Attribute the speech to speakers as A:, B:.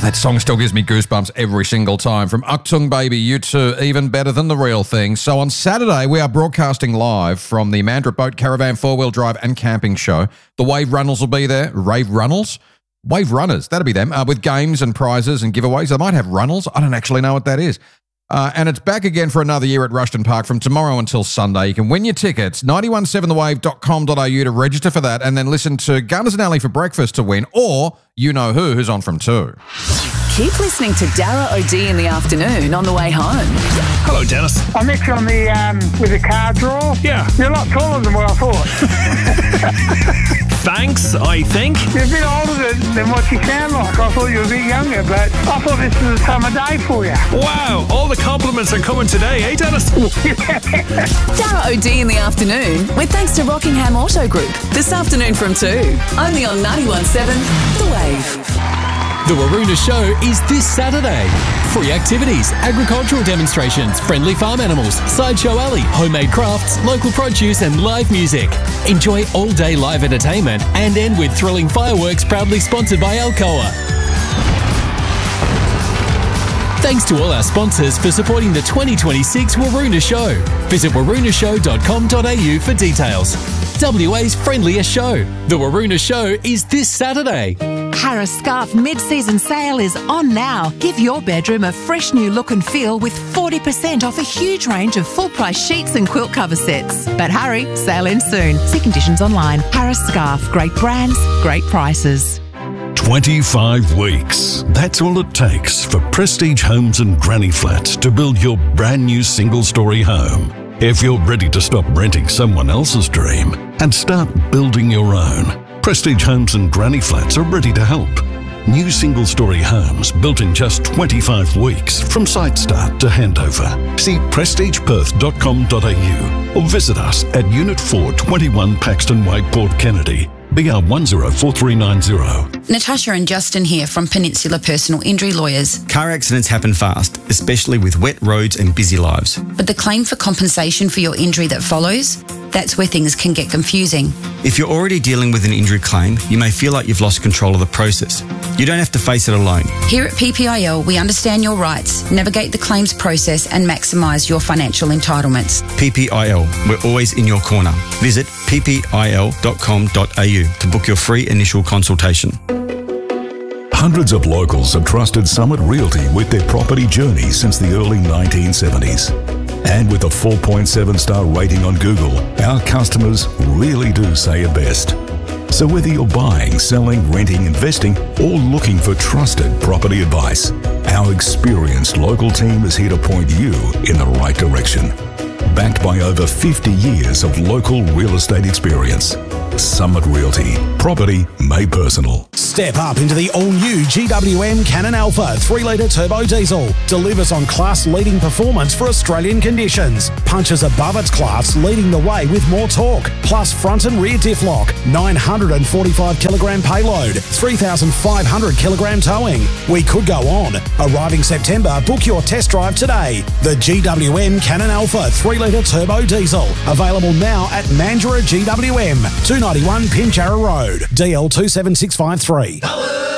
A: That song still gives me goosebumps every single time. From Achtung Baby, You Too, even better than the real thing. So on Saturday, we are broadcasting live from the Mandurah Boat Caravan 4-wheel drive and camping show. The Wave Runners will be there. Wave Runners? Wave Runners, that'll be them, with games and prizes and giveaways. They might have runnels. I don't actually know what that is. And it's back again for another year at Rushton Park from tomorrow until Sunday. You can win your tickets, 917thewave.com.au to register for that, and then listen to Gunners and Alley for breakfast to win, or You Know Who's on from 2.
B: Keep listening to Dara O'D in the afternoon on the way home.
C: Hello, Dennis.
D: I met you on the with the car drawer.
C: Yeah.
D: You're a lot taller than what I thought.
C: Thanks, I think.
D: You're a bit older than what you sound like. I thought you were a bit younger, but I thought this was a summer day for you.
C: Wow, all the compliments are coming today, eh, Dennis?
B: Dara O'D in the afternoon with thanks to Rockingham Auto Group. This afternoon from 2. Only on 91.7 The Wave.
E: The Waroona Show is this Saturday. Free activities, agricultural demonstrations, friendly farm animals, sideshow alley, homemade crafts, local produce and live music. Enjoy all-day live entertainment and end with thrilling fireworks proudly sponsored by Alcoa. Thanks to all our sponsors for supporting the 2026 Waroona Show. Visit waroonashow.com.au for details. WA's friendliest show. The Waroona Show is this Saturday.
F: Harris Scarf mid-season sale is on now. Give your bedroom a fresh new look and feel with 40% off a huge range of full-price sheets and quilt cover sets. But hurry, sale ends soon. See conditions online. Harris Scarf. Great brands, great prices.
G: 25 weeks. That's all it takes for Prestige Homes and Granny Flats to build your brand new single-storey home. If you're ready to stop renting someone else's dream and start building your own, Prestige Homes and Granny Flats are ready to help. New single-storey homes built in just 25 weeks from site start to handover. See prestigeperth.com.au or visit us at Unit 4, 21 Paxton Way, Port Kennedy. BR 104390.
H: Natasha and Justin here from Peninsula Personal Injury Lawyers.
I: Car accidents happen fast, especially with wet roads and busy lives.
H: But the claim for compensation for your injury that follows, that's where things can get confusing.
I: If you're already dealing with an injury claim, you may feel like you've lost control of the process. You don't have to face it alone.
H: Here at PPIL, we understand your rights, navigate the claims process and maximise your financial entitlements.
I: PPIL, we're always in your corner. Visit ppil.com.au to book your free initial consultation.
G: Hundreds of locals have trusted Summit Realty with their property journey since the early 1970s. And with a 4.7-star rating on Google, our customers really do say it best. So whether you're buying, selling, renting, investing, or looking for trusted property advice, our experienced local team is here to point you in the right direction. Backed by over 50 years of local real estate experience. Summit Realty. Property made personal.
J: Step up into the all-new GWM Cannon Alpha 3-litre turbo diesel. Delivers on class-leading performance for Australian conditions. Punches above its class, leading the way with more torque. Plus front and rear diff lock. 945 kilogram payload. 3,500 kilogram towing. We could go on. Arriving September, book your test drive today. The GWM Cannon Alpha 3-litre turbo diesel. Available now at Mandurah GWM. 291 Pinjarra Road. DL 27653.